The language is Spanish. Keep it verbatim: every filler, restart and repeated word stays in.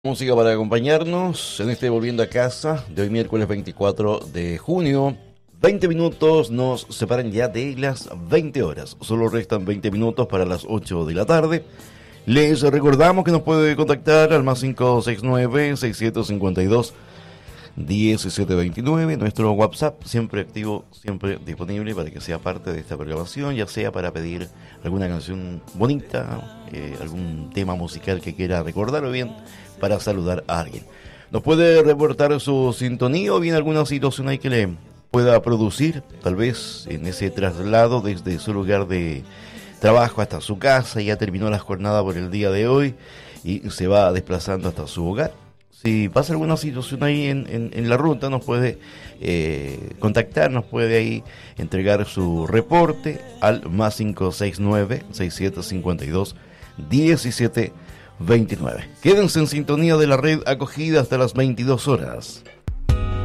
Música para acompañarnos en este Volviendo a Casa de hoy miércoles veinticuatro de junio. veinte minutos nos separan ya de las veinte horas. Solo restan veinte minutos para las ocho de la tarde. Les recordamos que nos puede contactar al más cinco seis nueve, seis siete cinco dos, uno siete dos nueve. Nuestro WhatsApp siempre activo, siempre disponible para que sea parte de esta programación, ya sea para pedir alguna canción bonita, eh, algún tema musical que quiera recordar o bien para saludar a alguien. Nos puede reportar su sintonía o bien alguna situación ahí que le pueda producir, tal vez en ese traslado desde su lugar de trabajo hasta su casa. Ya terminó la jornada por el día de hoy y se va desplazando hasta su hogar. Si pasa alguna situación ahí en, en, en la ruta, nos puede eh, contactar, nos puede ahí entregar su reporte al más cinco seis nueve, seis siete cinco dos, uno siete veintinueve. Quédense en sintonía de la red acogida hasta las veintidós horas.